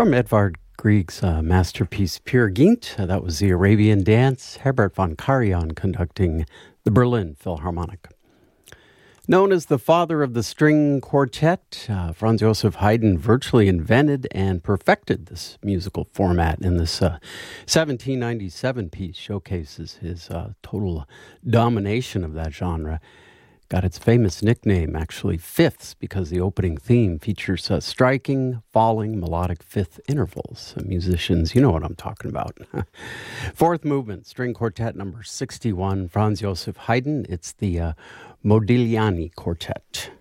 From Edvard Grieg's masterpiece Peer Gynt, that was the Arabian Dance, Herbert von Karajan conducting the Berlin Philharmonic. Known as the father of the string quartet, Franz Joseph Haydn virtually invented and perfected this musical format, and this 1797 piece showcases his total domination of that genre. Got its famous nickname, actually, Fifths, because the opening theme features striking, falling, melodic fifth intervals. Musicians, you know what I'm talking about. Fourth movement, string quartet number 61, Franz Joseph Haydn. It's the Modigliani Quartet.